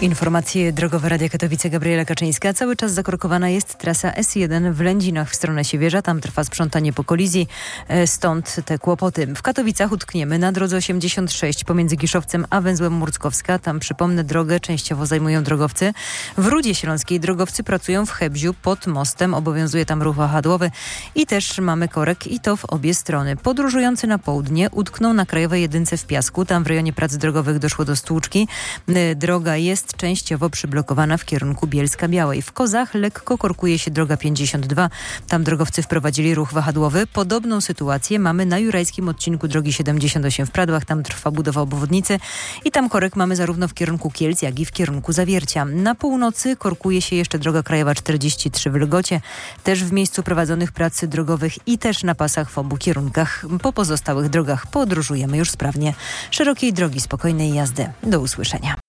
Informacje drogowe Radia Katowice, Gabriela Kaczyńska. Cały czas zakorkowana jest trasa S1 w Lędzinach w stronę Siewierza. Tam trwa sprzątanie po kolizji, stąd te kłopoty. W Katowicach utkniemy na drodze 86 pomiędzy Giszowcem a węzłem Murckowska. Tam, przypomnę, drogę częściowo zajmują drogowcy. W Rudzie Śląskiej drogowcy pracują w Hebziu pod mostem. Obowiązuje tam ruch wahadłowy i też mamy korek i to w obie strony. Podróżujący na południe utkną na Krajowej Jedynce w Piasku. Tam w rejonie prac drogowych doszło do stłuczki. Droga jest częściowo przyblokowana w kierunku Bielska-Białej. W Kozach lekko korkuje się droga 52. Tam drogowcy wprowadzili ruch wahadłowy. Podobną sytuację mamy na jurajskim odcinku drogi 78 w Pradłach. Tam trwa budowa obwodnicy i tam korek mamy zarówno w kierunku Kielc, jak i w kierunku Zawiercia. Na północy korkuje się jeszcze droga krajowa 43 w Lgocie. Też w miejscu prowadzonych prac drogowych i też na pasach w obu kierunkach. Po pozostałych drogach podróżujemy już sprawnie. Szerokiej drogi, spokojnej jazdy. Do usłyszenia.